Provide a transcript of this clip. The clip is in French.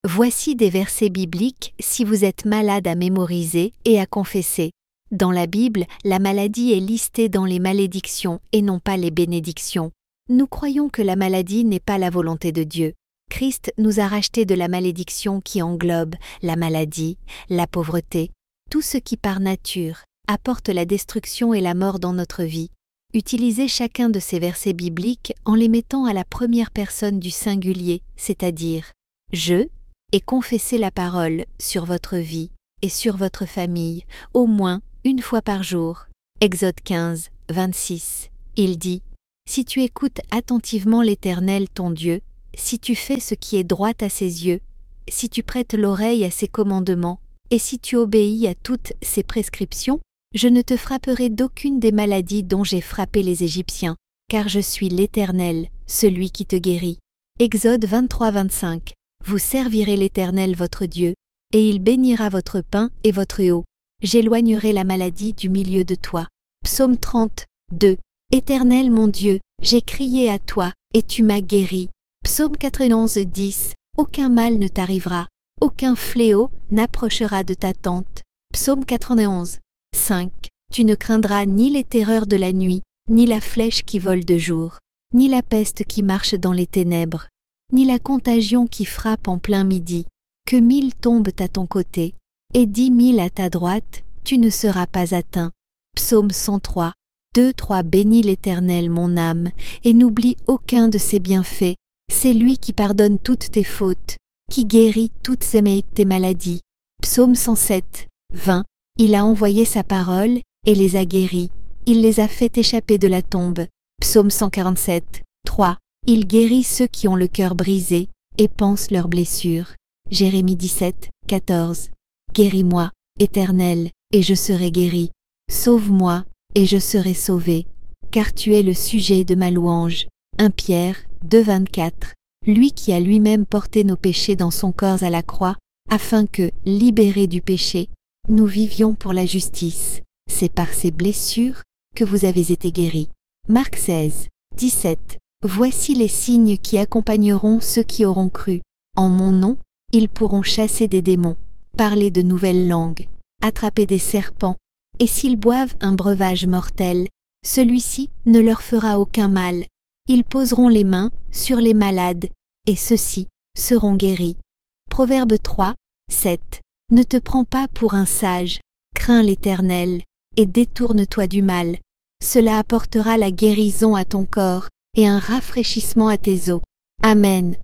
Voici des versets bibliques si vous êtes malade à mémoriser et à confesser. Dans la Bible, la maladie est listée dans les malédictions et non pas les bénédictions. Nous croyons que la maladie n'est pas la volonté de Dieu. Christ nous a rachetés de la malédiction qui englobe la maladie, la pauvreté, tout ce qui par nature apporte la destruction et la mort dans notre vie. Utilisez chacun de ces versets bibliques en les mettant à la première personne du singulier, c'est-à-dire « je » et confessez la parole sur votre vie et sur votre famille, au moins une fois par jour. Exode 15, 26. Il dit « Si tu écoutes attentivement l'Éternel ton Dieu, si tu fais ce qui est droit à ses yeux, si tu prêtes l'oreille à ses commandements, et si tu obéis à toutes ses prescriptions, je ne te frapperai d'aucune des maladies dont j'ai frappé les Égyptiens, car je suis l'Éternel, celui qui te guérit. » Exode 23, 25. Vous servirez l'Éternel votre Dieu, et il bénira votre pain et votre eau. J'éloignerai la maladie du milieu de toi. Psaume 30, 2. Éternel mon Dieu, j'ai crié à toi, et tu m'as guéri. Psaume 91, 10. Aucun mal ne t'arrivera, aucun fléau n'approchera de ta tente. Psaume 91, 5. Tu ne craindras ni les terreurs de la nuit, ni la flèche qui vole de jour, ni la peste qui marche dans les ténèbres, ni la contagion qui frappe en plein midi. Que 1000 tombent à ton côté, et 10 000 à ta droite, tu ne seras pas atteint. Psaume 103, 2, 3. Bénis l'Éternel mon âme, et n'oublie aucun de ses bienfaits. C'est lui qui pardonne toutes tes fautes, qui guérit toutes tes maladies. Psaume 107, 20. Il a envoyé sa parole, et les a guéris. Il les a fait échapper de la tombe. Psaume 147, 3. Il guérit ceux qui ont le cœur brisé, et pense leurs blessures. Jérémie 17, 14. Guéris-moi, Éternel, et je serai guéri. Sauve-moi, et je serai sauvé, car tu es le sujet de ma louange. 1 Pierre 2, 24. Lui qui a lui-même porté nos péchés dans son corps à la croix, afin que, libérés du péché, nous vivions pour la justice. C'est par ces blessures que vous avez été guéris. Marc 16, 17. Voici les signes qui accompagneront ceux qui auront cru. En mon nom, ils pourront chasser des démons, parler de nouvelles langues, attraper des serpents, et s'ils boivent un breuvage mortel, celui-ci ne leur fera aucun mal. Ils poseront les mains sur les malades, et ceux-ci seront guéris. Proverbe 3, 7. Ne te prends pas pour un sage, crains l'Éternel, et détourne-toi du mal. Cela apportera la guérison à ton corps, et un rafraîchissement à tes os. Amen.